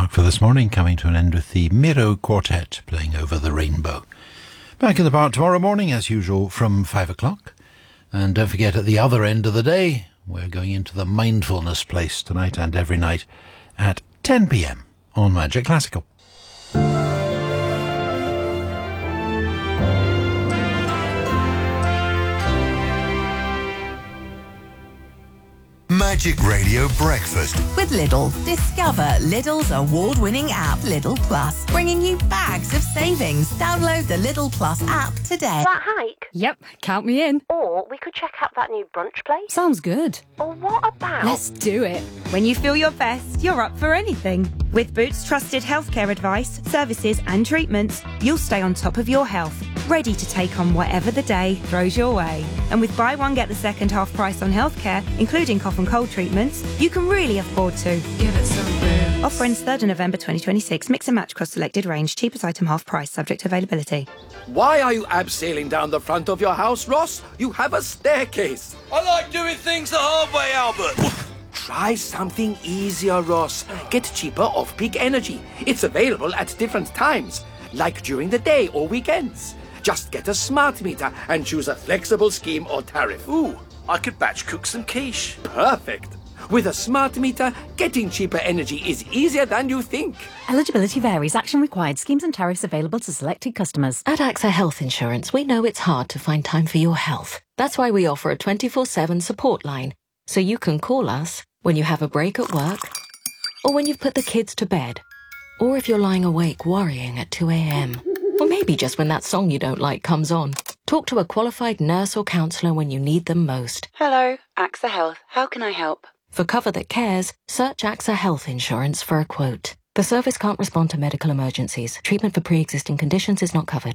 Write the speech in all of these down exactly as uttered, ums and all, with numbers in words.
o'clock for this morning, coming to an end with the Miro Quartet playing Over the Rainbow. Back in the park tomorrow morning, as usual, from five o'clock. And don't forget, at the other end of the day, we're going into the mindfulness place tonight and every night at ten p.m. on Magic Classical. Magic Radio Breakfast with Lidl. Discover Lidl's award-winning app, Lidl Plus, bringing you bags of savings. Download the Lidl Plus app today. That hike? Yep, count me in. Or we could check out that new brunch place. Sounds good. Or what about... Let's do it. When you feel your best, you're up for anything. With Boots trusted healthcare advice, services and treatments, you'll stay on top of your health, ready to take on whatever the day throws your way. And with buy one, get the second half price on healthcare, including cough and cold treatments, you can really afford to. Give it some Boots. Offer ends third of November twenty twenty-six. Mix and match across selected range. Cheapest item half price, subject to availability. Why are you abseiling down the front of your house, Ross? You have a staircase. I like doing things the hard way, Albert. Try something easier, Ross. Get cheaper off-peak energy. It's available at different times, like during the day or weekends. Just get a smart meter and choose a flexible scheme or tariff. Ooh, I could batch cook some quiche. Perfect. With a smart meter, getting cheaper energy is easier than you think. Eligibility varies. Action required. Schemes and tariffs available to selected customers. At AXA Health Insurance, we know it's hard to find time for your health. That's why we offer a twenty-four seven support line. So you can call us when you have a break at work, or when you've put the kids to bed, or if you're lying awake worrying at two a.m. Or maybe just when that song you don't like comes on. Talk to a qualified nurse or counsellor when you need them most. Hello, AXA Health. How can I help? For cover that cares, search AXA Health Insurance for a quote. The service can't respond to medical emergencies. Treatment for pre-existing conditions is not covered.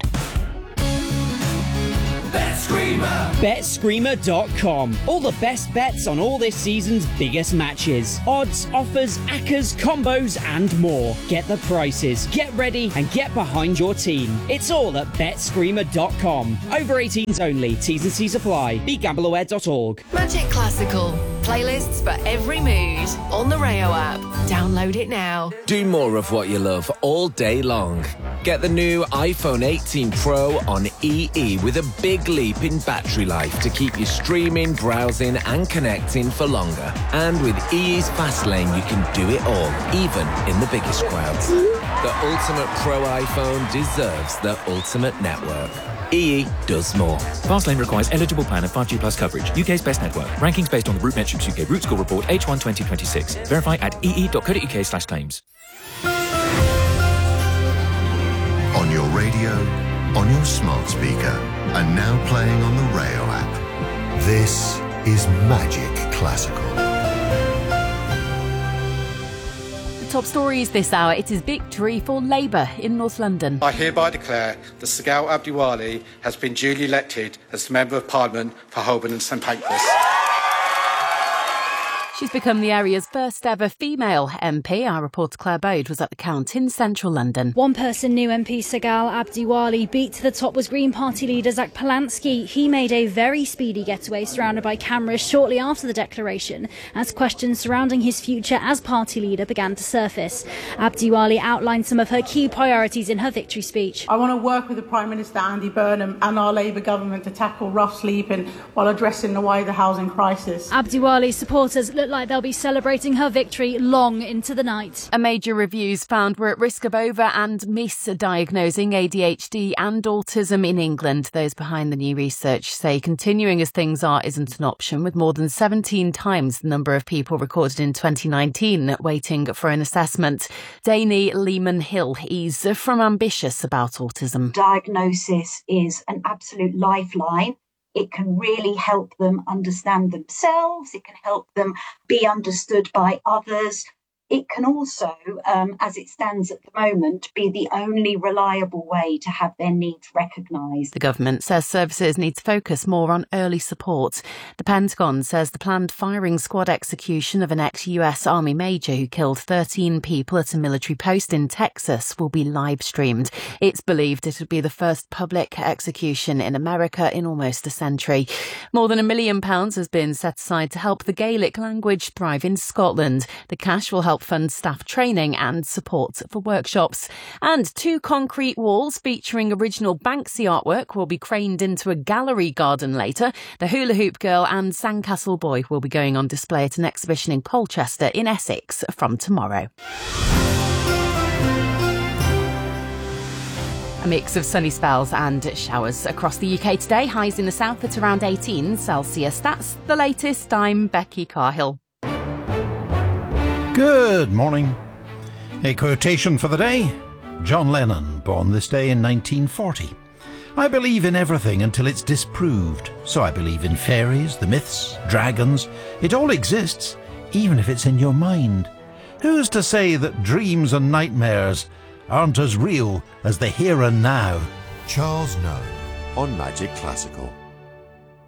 Bet Screamer! Bet Screamer dot com. All the best bets on all this season's biggest matches. Odds, offers, accas, combos and more. Get the prices, get ready and get behind your team. It's all at Bet Screamer dot com. Over eighteens only. T's and C's apply. be gamble aware dot org. Magic Classical. Playlists for every mood. On the Rayo app. Download it now. Do more of what you love all day long. Get the new iPhone eighteen Pro on E E with a big leap in battery life to keep you streaming, browsing and connecting for longer. And with E E's Fast Lane, you can do it all, even in the biggest crowds. The ultimate Pro iPhone deserves the ultimate network. E E does more. Fastlane requires eligible plan of five G plus coverage. U K's best network. Rankings based on the RootMetrics U K Root Score Report H one twenty twenty-six. Verify at ee.co.uk slash claims. On your radio, on your smart speaker, and now playing on the Rayo app. This is Magic Classical. Top stories this hour. It is victory for Labour in North London. I hereby declare that Sagal Abdiwali has been duly elected as Member of Parliament for Holborn and St Pancras. She's become the area's first ever female M P. Our reporter Claire Bode was at the count in central London. One person new M P Sagal Abdiwali beat to the top was Green Party leader Zach Polansky. He made a very speedy getaway surrounded by cameras shortly after the declaration as questions surrounding his future as party leader began to surface. Abdiwali outlined some of her key priorities in her victory speech. I want to work with the Prime Minister Andy Burnham and our Labour government to tackle rough sleeping while addressing the wider housing crisis. Abdiwali's supporters look like they'll be celebrating her victory long into the night. A major reviews found we're at risk of over and misdiagnosing A D H D and autism in England. Those behind the new research say continuing as things are isn't an option, with more than seventeen times the number of people recorded in twenty nineteen waiting for an assessment. Dani Lehman-Hill is from Ambitious about autism. Diagnosis is an absolute lifeline. It can really help them understand themselves. It can help them be understood by others. It can also, um, as it stands at the moment, be the only reliable way to have their needs recognised. The government says services need to focus more on early support. The Pentagon says the planned firing squad execution of an ex-U S Army major who killed thirteen people at a military post in Texas will be live-streamed. It's believed it would be the first public execution in America in almost a century. More than a million pounds has been set aside to help the Gaelic language thrive in Scotland. The cash will help fund staff training and support for workshops. And two concrete walls featuring original Banksy artwork will be craned into a gallery garden later. The Hula Hoop Girl and Sandcastle Boy will be going on display at an exhibition in Colchester in Essex from tomorrow. A mix of sunny spells and showers across the U K today. Highs in the south at around eighteen Celsius. That's the latest. I'm Becky Carhill. Good morning. A quotation for the day. John Lennon, born this day in nineteen forty. I believe in everything until it's disproved. So I believe in fairies, the myths, dragons. It all exists, even if it's in your mind. Who's to say that dreams and nightmares aren't as real as the here and now? Charles Noe on Magic Classical.